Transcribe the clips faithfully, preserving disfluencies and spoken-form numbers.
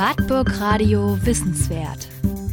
Wartburg Radio Wissenswert.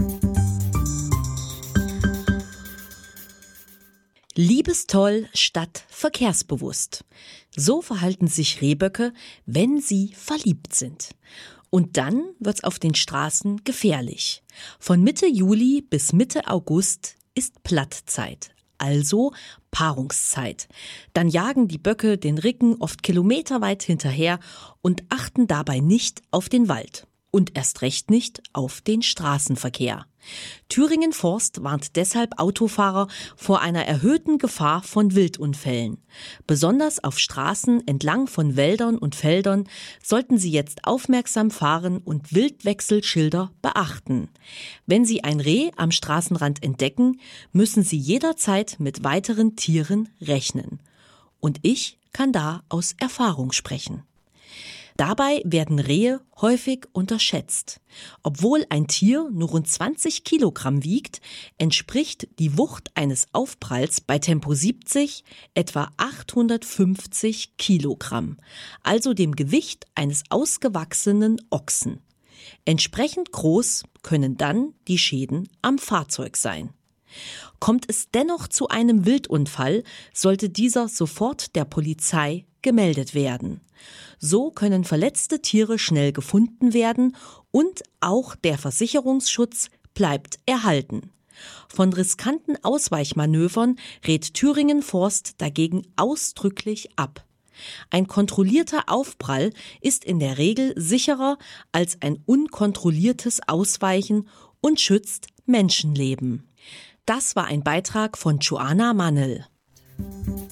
Liebestoll statt verkehrsbewusst. So verhalten sich Rehböcke, wenn sie verliebt sind. Und dann wird's auf den Straßen gefährlich. Von Mitte Juli bis Mitte August ist Plattzeit, also Paarungszeit. Dann jagen die Böcke den Ricken oft kilometerweit hinterher und achten dabei nicht auf den Wald. Und erst recht nicht auf den Straßenverkehr. Thüringen Forst warnt deshalb Autofahrer vor einer erhöhten Gefahr von Wildunfällen. Besonders auf Straßen entlang von Wäldern und Feldern sollten Sie jetzt aufmerksam fahren und Wildwechselschilder beachten. Wenn Sie ein Reh am Straßenrand entdecken, müssen Sie jederzeit mit weiteren Tieren rechnen. Und ich kann da aus Erfahrung sprechen. Dabei werden Rehe häufig unterschätzt. Obwohl ein Tier nur rund zwanzig Kilogramm wiegt, entspricht die Wucht eines Aufpralls bei Tempo siebzig etwa achthundertfünfzig Kilogramm, also dem Gewicht eines ausgewachsenen Ochsen. Entsprechend groß können dann die Schäden am Fahrzeug sein. Kommt es dennoch zu einem Wildunfall, sollte dieser sofort der Polizei gemeldet werden. So können verletzte Tiere schnell gefunden werden und auch der Versicherungsschutz bleibt erhalten. Von riskanten Ausweichmanövern rät Thüringen Forst dagegen ausdrücklich ab. Ein kontrollierter Aufprall ist in der Regel sicherer als ein unkontrolliertes Ausweichen und schützt Menschenleben. Das war ein Beitrag von Joanna Mannel.